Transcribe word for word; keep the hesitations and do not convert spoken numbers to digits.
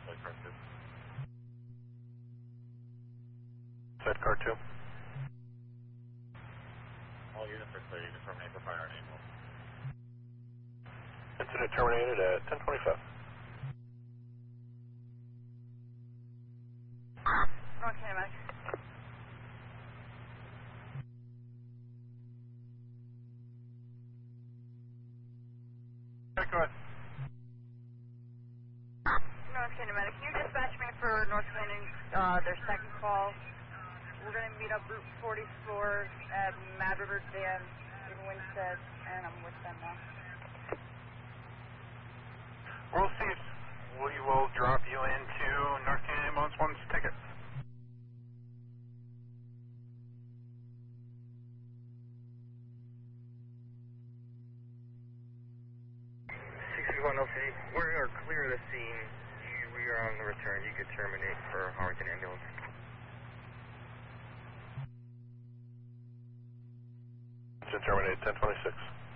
car two. Sidecar two. All units are clear. You can terminate for fire and ambulance. Incident terminated at ten twenty-five. North Kinematic. Go ahead. North Kinematic, can you dispatch me for North Canyon, uh, their second call? We're going to meet up Route forty-four at Mad River Dam in Winstead, and I'm with them now. We'll see. We will drop you into North Canyon Ambulance One's ticket. sixty-one L C D, we are clear of the scene. You, we are on the return. You could terminate for Harrington Ambulance. Incident terminated ten twenty-six.